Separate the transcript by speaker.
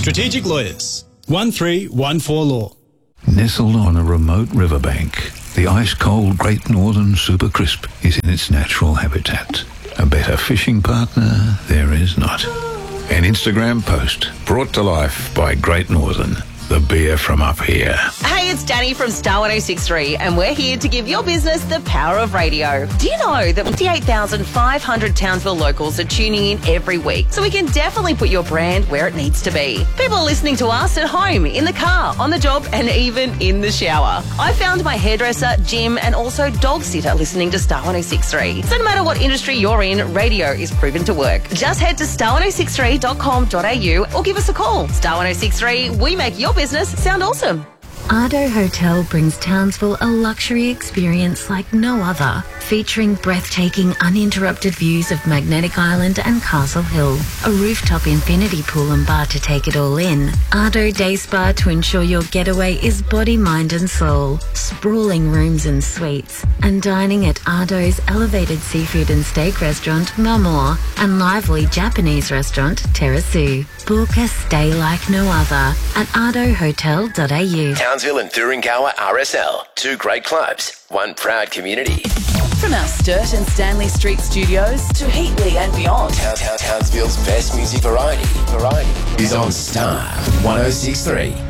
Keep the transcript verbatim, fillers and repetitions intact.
Speaker 1: Strategic Lawyers, one three one four Law.
Speaker 2: Nestled on a remote riverbank, the ice-cold Great Northern Super Crisp is in its natural habitat. A better fishing partner there is not. An Instagram post brought to life by Great Northern, the beer from up here.
Speaker 3: Hey, it's Danny from Star one oh six three, and we're here to give your business the power of radio. Do you know that fifty-eight thousand five hundred Townsville locals are tuning in every week? So we can definitely put your brand where it needs to be. People are listening to us at home, in the car, on the job, and even in the shower. I found my hairdresser, gym, and also dog sitter listening to Star one oh six three. So no matter what industry you're in, radio is proven to work. Just head to star one oh six three dot com dot a u or give us a call. Star one oh six three, we make your business sound awesome.
Speaker 4: Ardo Hotel brings Townsville a luxury experience like no other, featuring breathtaking uninterrupted views of Magnetic Island and Castle Hill, a rooftop infinity pool and bar to take it all in, Ardo Day Spa to ensure your getaway is body, mind and soul, sprawling rooms and suites, and dining at Ardo's elevated seafood and steak restaurant, Mamor, and lively Japanese restaurant, Terrasu. Book a stay like no other at ardo hotel dot a u.
Speaker 5: Townsville and Thuringowa R S L, two great clubs, one proud community.
Speaker 6: From our Sturt and Stanley Street studios to Heatley and beyond.
Speaker 5: Town, Town, Townsville's best music variety, variety is on Star one oh six three.